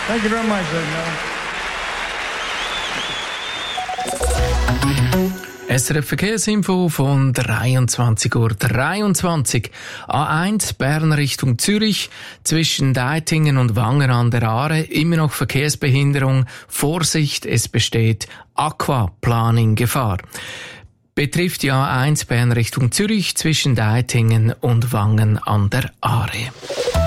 Thank you very much, SRF Verkehrsinfo von 23:23 Uhr. A1 Bern Richtung Zürich, zwischen Deitingen und Wanger an der Aare, immer noch Verkehrsbehinderung. Vorsicht, es besteht Aquaplaning-Gefahr. Betrifft die A1 Bern Richtung Zürich, zwischen Deitingen und Wangen an der Aare.